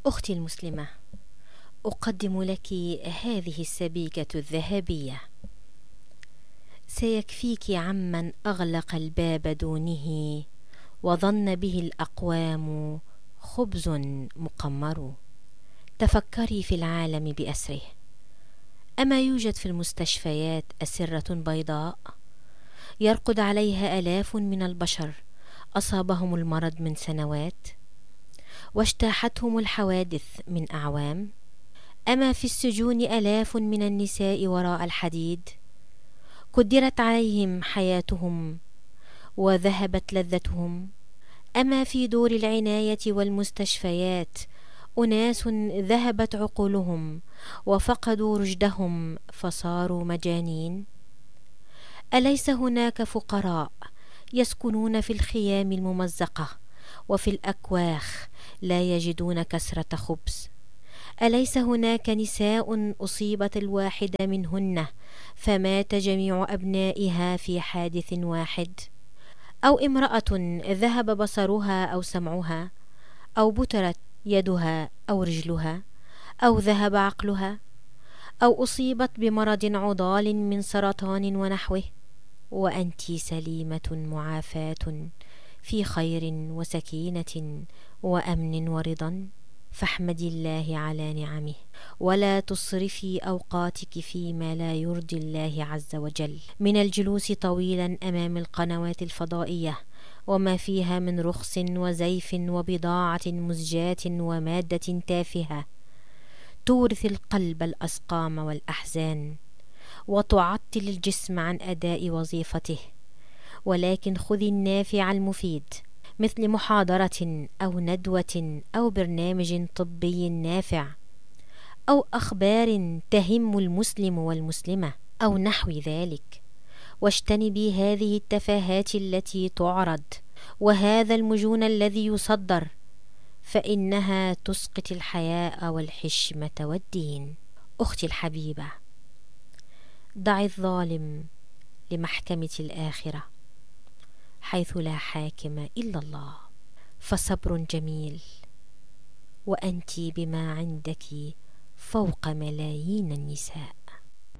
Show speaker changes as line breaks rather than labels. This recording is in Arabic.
أختي المسلمة، أقدم لك هذه السبيكة الذهبية، سيكفيك عمن أغلق الباب دونه وظن به الأقوام خبز مقمر. تفكري في العالم بأسره، أما يوجد في المستشفيات أسرة بيضاء يرقد عليها آلاف من البشر أصابهم المرض من سنوات واجتاحتهم الحوادث من أعوام؟ أما في السجون آلاف من النساء وراء الحديد كدرت عليهم حياتهم وذهبت لذتهم؟ أما في دور العناية والمستشفيات أناس ذهبت عقولهم وفقدوا رشدهم فصاروا مجانين؟ أليس هناك فقراء يسكنون في الخيام الممزقة وفي الأكواخ لا يجدون كسرة خبز؟ أليس هناك نساء أصيبت الواحدة منهن فمات جميع أبنائها في حادث واحد؟ أو امرأة ذهب بصرها أو سمعها، أو بترت يدها أو رجلها، أو ذهب عقلها، أو أصيبت بمرض عضال من سرطان ونحوه، وأنت سليمة معافاة في خير وسكينة وأمن ورضا؟ فاحمدي الله على نعمه، ولا تصرفي أوقاتك فيما لا يرضي الله عز وجل، من الجلوس طويلا أمام القنوات الفضائية وما فيها من رخص وزيف وبضاعة مزجاة ومادة تافهة تورث القلب الأسقام والأحزان وتعطل الجسم عن أداء وظيفته. ولكن خذي النافع المفيد، مثل محاضرة أو ندوة أو برنامج طبي نافع أو أخبار تهم المسلم والمسلمة أو نحو ذلك، واجتنبي هذه التفاهات التي تعرض وهذا المجون الذي يصدر، فإنها تسقط الحياء والحشمة والدين. أختي الحبيبة، ضعي الظالم لمحكمة الآخرة حيث لا حاكم إلا الله، فصبر جميل وأنت بما عندك فوق ملايين النساء.